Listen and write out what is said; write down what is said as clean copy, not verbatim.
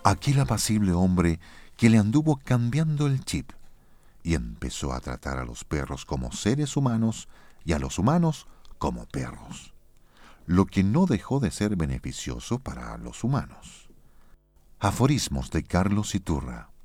aquel apacible hombre que le anduvo cambiando el chip y empezó a tratar a los perros como seres humanos y a los humanos como perros, lo que no dejó de ser beneficioso para los humanos. Aforismos de Carlos Iturra.